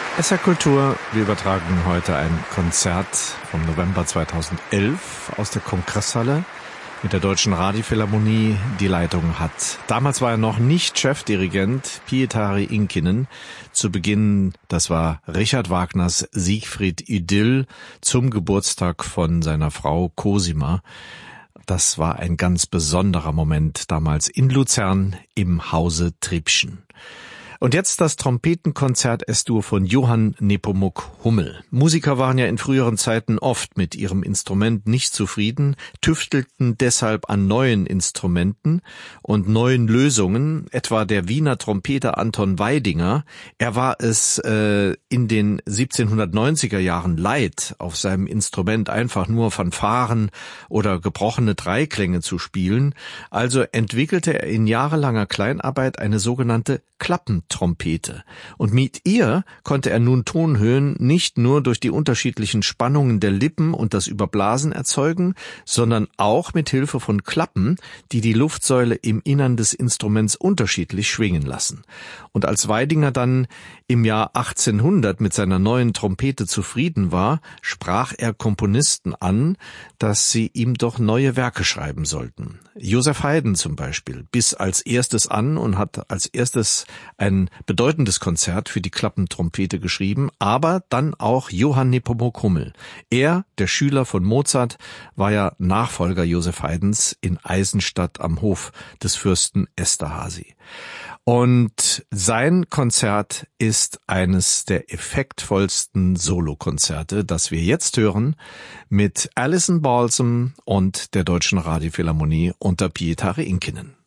SR Kultur, wir übertragen heute ein Konzert vom November 2011 aus der Kongresshalle mit der Deutschen Radiophilharmonie. Die Leitung hat, damals war er noch nicht Chefdirigent, Pietari Inkinen. Zu Beginn, das war Richard Wagners Siegfried Idyll zum Geburtstag von seiner Frau Cosima. Das war ein ganz besonderer Moment damals in Luzern im Hause Triebschen. Und jetzt das Trompetenkonzert Es-Dur von Johann Nepomuk Hummel. Musiker waren ja in früheren Zeiten oft mit ihrem Instrument nicht zufrieden, tüftelten deshalb an neuen Instrumenten und neuen Lösungen, etwa der Wiener Trompeter Anton Weidinger. Er war es in den 1790er Jahren leid, auf seinem Instrument einfach nur Fanfaren oder gebrochene Dreiklänge zu spielen, also entwickelte er in jahrelanger Kleinarbeit eine sogenannte Klappentrompete. Und mit ihr konnte er nun Tonhöhen nicht nur durch die unterschiedlichen Spannungen der Lippen und das Überblasen erzeugen, sondern auch mit Hilfe von Klappen, die die Luftsäule im Innern des Instruments unterschiedlich schwingen lassen. Und als Weidinger dann im Jahr 1800 mit seiner neuen Trompete zufrieden war, sprach er Komponisten an, dass sie ihm doch neue Werke schreiben sollten. Joseph Haydn zum Beispiel biss als erstes an und hat als erstes ein bedeutendes Konzert für die Klappentrompete geschrieben, aber dann auch Johann Nepomuk Hummel. Er, der Schüler von Mozart, war ja Nachfolger Joseph Haydns in Eisenstadt am Hof des Fürsten Esterhazy. Und sein Konzert ist eines der effektvollsten Solokonzerte, das wir jetzt hören, mit Alison Balsam und der Deutschen Radiophilharmonie unter Pietari Inkinen.